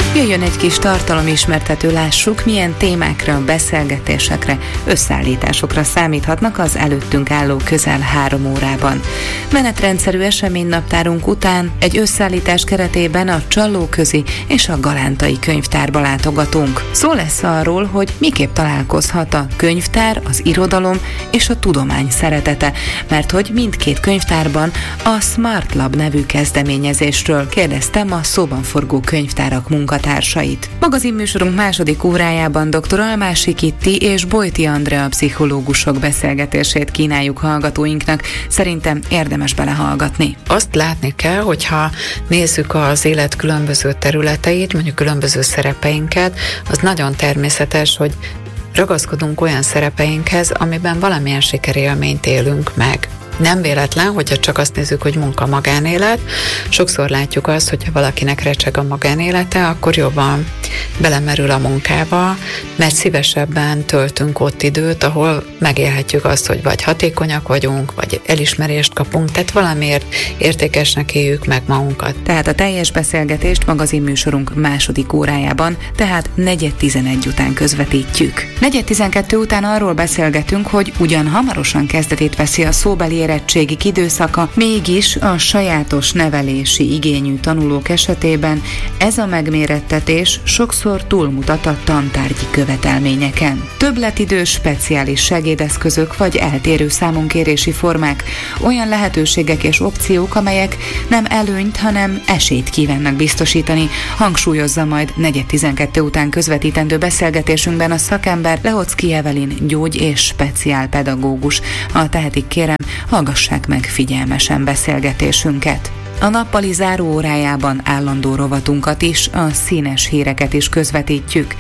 Jöjjön egy kis tartalomismertető, lássuk, milyen témákra, beszélgetésekre, összeállításokra számíthatnak az előttünk álló közel 3 órában. Menetrendszerű eseménynaptárunk után egy összeállítás keretében a Csallóközi és a Galántai könyvtárba látogatunk. Szó lesz arról, hogy miképp találkozhat a könyvtár, az irodalom és a tudomány szeretete, mert hogy mindkét könyvtárban a Smart Lab nevű kezdeményezésről kérdeztem a szóban forgó könyvtárak munkatársait. Magazinműsorunk második órájában dr. Almási Kitti és Bojti Andrea pszichológusok beszélgetését kínáljuk hallgatóinknak. Szerintem érdemes belehallgatni. Azt látni kell, hogyha nézzük az élet különböző területeit, mondjuk különböző szerepeinket, az nagyon természetes, hogy ragaszkodunk olyan szerepeinkhez, amiben valamilyen sikerélményt élünk meg. Nem véletlen, hogyha csak azt nézzük, hogy munka-magánélet. Sokszor látjuk azt, hogyha valakinek recseg a magánélete, akkor jobban belemerül a munkába, mert szívesebben töltünk ott időt, ahol megélhetjük azt, hogy vagy hatékonyak vagyunk, vagy elismerést kapunk, tehát valamiért értékesnek éljük meg magunkat. Tehát a teljes beszélgetést magazinműsorunk második órájában, tehát 4:11 után közvetítjük. 4:12 után arról beszélgetünk, hogy ugyan hamarosan kezdetét veszi a szóbeli érettségik időszaka, mégis a sajátos nevelési igényű tanulók esetében ez a megmérettetés sokszor túlmutat a tantárgyi követelményeken. Többletidős speciális segédeszközök vagy eltérő számonkérési formák, olyan lehetőségek és opciók, amelyek nem előnyt, hanem esélyt kívánnak biztosítani, hangsúlyozza majd 4:12 után közvetítendő beszélgetésünkben a szakember, Lehocki Evelyn gyógy- és speciálpedagógus. Ha tehetik, kérem, hallgassák meg figyelmesen beszélgetésünket. A nappali záró órájában állandó rovatunkat is, a színes híreket is közvetítjük.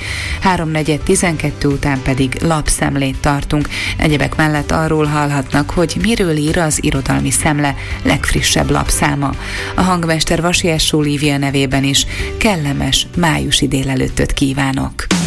3:12 után pedig lapszemlét tartunk. Egyebek mellett arról hallhatnak, hogy miről ír az Irodalmi Szemle legfrissebb lapszáma. A hangmester Vasi S. Olivia nevében is kellemes májusi délelőttöt kívánok.